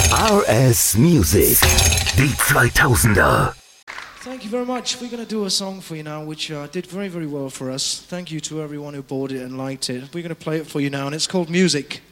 RS Music, die 2000er. Thank you very much. We're going to do a song for you now which did very, very well for us. Thank you to everyone who bought it and liked it. We're going to play it for you now, and it's called Music.